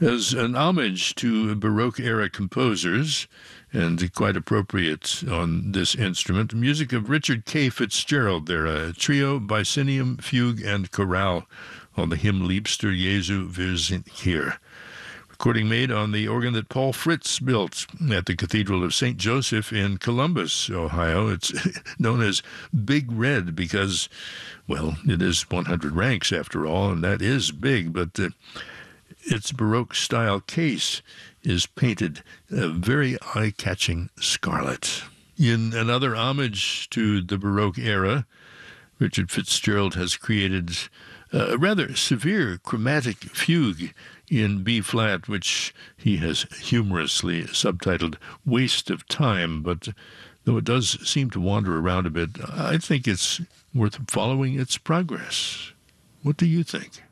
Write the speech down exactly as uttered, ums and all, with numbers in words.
As an homage to Baroque-era composers, and quite appropriate on this instrument, music of Richard K. Fitzgerald, their uh, trio, Byzantium, Fugue, and Chorale on the hymn Liebster Jesu, wir sind hier. Recording made on the organ that Paul Fritz built at the Cathedral of Saint Joseph in Columbus, Ohio. It's known as Big Red because, well, it is one hundred ranks after all, and that is big, but uh, its Baroque-style case is painted a very eye-catching scarlet. In another homage to the Baroque era, Richard Fitzgerald has created a rather severe chromatic fugue in B-flat, which he has humorously subtitled Waste of Time, but though it does seem to wander around a bit, I think it's worth following its progress. What do you think?